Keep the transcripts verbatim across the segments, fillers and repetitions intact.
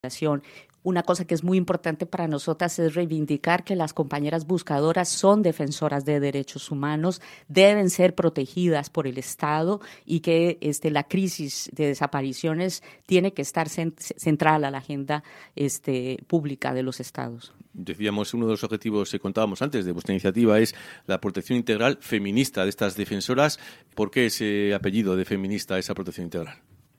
Una cosa que es muy importante para nosotras es reivindicar que las compañeras buscadoras son defensoras de derechos humanos, deben ser protegidas por el Estado y que este, la crisis de desapariciones tiene que estar cent- central a la agenda este, pública de los Estados. Decíamos, uno de los objetivos que contábamos antes de vuestra iniciativa es la protección integral feminista de estas defensoras. ¿Por qué ese apellido de feminista, esa protección integral?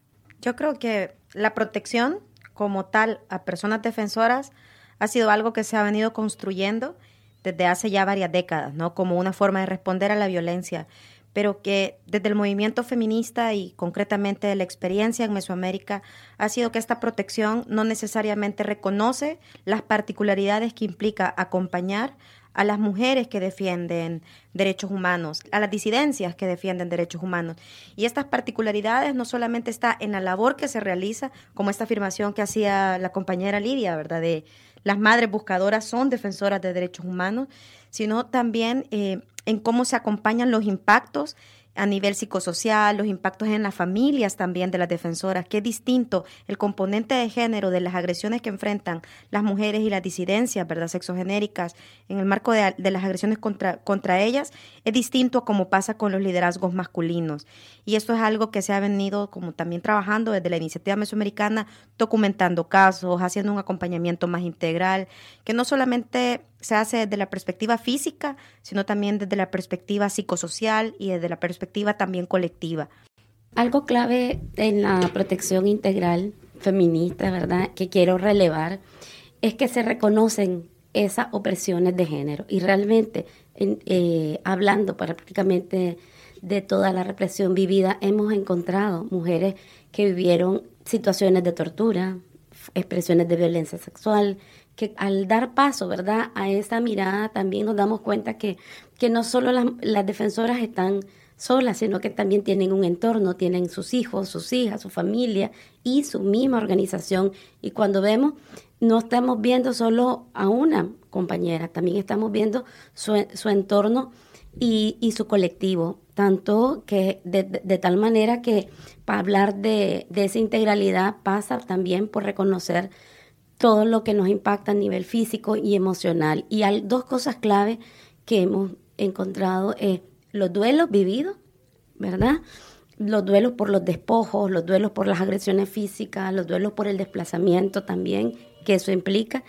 Yo creo que la protección como tal a personas defensoras ha sido algo que se ha venido construyendo desde hace ya varias décadas, ¿no? Como una forma de responder a la violencia, pero que desde el movimiento feminista y concretamente de la experiencia en Mesoamérica ha sido que esta protección no necesariamente reconoce las particularidades que implica acompañar a las mujeres que defienden derechos humanos, a las disidencias que defienden derechos humanos. Y estas particularidades no solamente está en la labor que se realiza, como esta afirmación que hacía la compañera Lidia, ¿verdad?, de las madres buscadoras son defensoras de derechos humanos, sino también eh, en cómo se acompañan los impactos a nivel psicosocial, los impactos en las familias también de las defensoras, que es distinto el componente de género de las agresiones que enfrentan las mujeres y las disidencias, ¿verdad?, sexogenéricas, en el marco de, de las agresiones contra, contra ellas, es distinto a como pasa con los liderazgos masculinos. Y esto es algo que se ha venido como también trabajando desde la iniciativa mesoamericana, documentando casos, haciendo un acompañamiento más integral, que no solamente se hace desde la perspectiva física, sino también desde la perspectiva psicosocial y desde la perspectiva también colectiva. Algo clave en la protección integral feminista, ¿verdad?, que quiero relevar, es que se reconocen esas opresiones de género. Y realmente, en, eh, hablando prácticamente de toda la represión vivida, hemos encontrado mujeres que vivieron situaciones de tortura, expresiones de violencia sexual, que al dar paso, ¿verdad?, a esa mirada también nos damos cuenta que, que no solo las, las defensoras están solas, sino que también tienen un entorno, tienen sus hijos, sus hijas, su familia y su misma organización. Y cuando vemos, no estamos viendo solo a una compañera, también estamos viendo su, su entorno y, y su colectivo, tanto que de, de, de tal manera que para hablar de, de esa integralidad pasa también por reconocer todo lo que nos impacta a nivel físico y emocional. Y hay dos cosas clave que hemos encontrado, eh, los duelos vividos, ¿verdad?, los duelos por los despojos, los duelos por las agresiones físicas, los duelos por el desplazamiento también, que eso implica,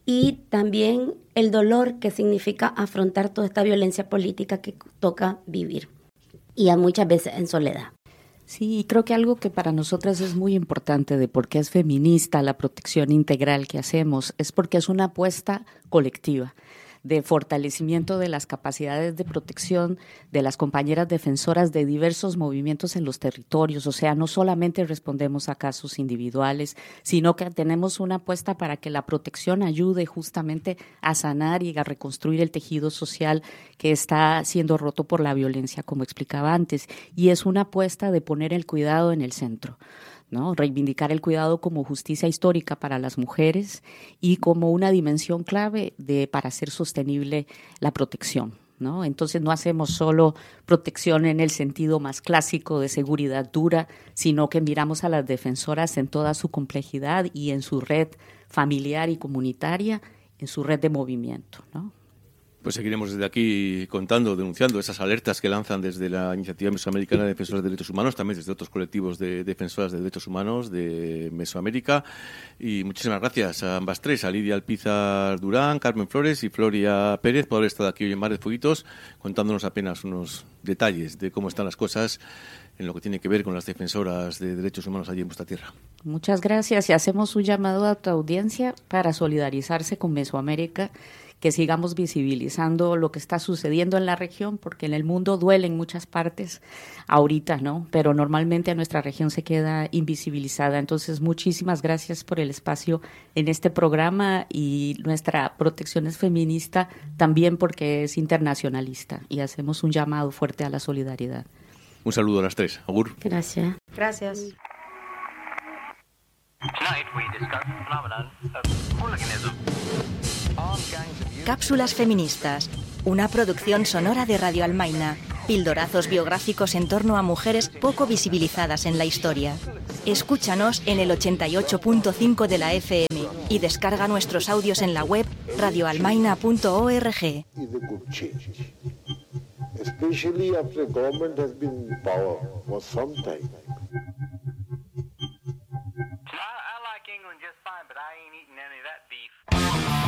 y también el dolor que significa afrontar toda esta violencia política que toca vivir, y a muchas veces en soledad. Sí, creo que algo que para nosotras es muy importante de por qué es feminista la protección integral que hacemos es porque es una apuesta colectiva de fortalecimiento de las capacidades de protección de las compañeras defensoras de diversos movimientos en los territorios. O sea, no solamente respondemos a casos individuales, sino que tenemos una apuesta para que la protección ayude justamente a sanar y a reconstruir el tejido social que está siendo roto por la violencia, como explicaba antes. Y es una apuesta de poner el cuidado en el centro, ¿no? Reivindicar el cuidado como justicia histórica para las mujeres y como una dimensión clave de, para hacer sostenible la protección, ¿no? Entonces no hacemos solo protección en el sentido más clásico de seguridad dura, sino que miramos a las defensoras en toda su complejidad y en su red familiar y comunitaria, en su red de movimiento, ¿no? Pues seguiremos desde aquí contando, denunciando esas alertas que lanzan desde la Iniciativa Mesoamericana de Defensoras de Derechos Humanos, también desde otros colectivos de defensoras de derechos humanos de Mesoamérica. Y muchísimas gracias a ambas tres, a Lidia Alpizar Durán, Carmen Flores y Floria Pérez, por haber estado aquí hoy en Mar de Fueguitos, contándonos apenas unos detalles de cómo están las cosas en lo que tiene que ver con las defensoras de derechos humanos allí en vuestra tierra. Muchas gracias y hacemos un llamado a tu audiencia para solidarizarse con Mesoamérica, que sigamos visibilizando lo que está sucediendo en la región, porque en el mundo duele en muchas partes ahorita, ¿no? Pero normalmente nuestra región se queda invisibilizada. Entonces, muchísimas gracias por el espacio en este programa, y nuestra protección es feminista también porque es internacionalista y hacemos un llamado fuerte a la solidaridad. Un saludo a las tres. Agur. Gracias. Gracias. Cápsulas feministas, una producción sonora de Radio Almaina. Pildorazos biográficos en torno a mujeres poco visibilizadas en la historia. Escúchanos en el ochenta y ocho punto cinco de la F M y descarga nuestros audios en la web radio almaina punto org. Especially after government has been in power for some time. I, I like England just fine, but I ain't eating any of that beef.